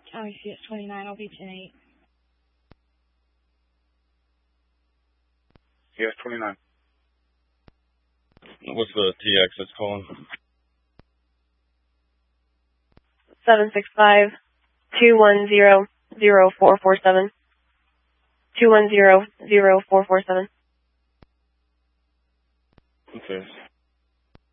County CS 29, I'll be 10-8. CS 29. What's the TX that's calling? 765-210-0447. 210-0447. Okay.